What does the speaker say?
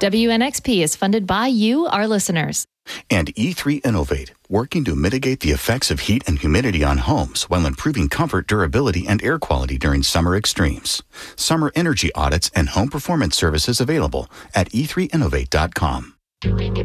WNXP is funded by you, our listeners. And E3 Innovate, working to mitigate the effects of heat and humidity on homes while improving comfort, durability, and air quality during summer extremes. Summer energy audits and home performance services available at e3innovate.com.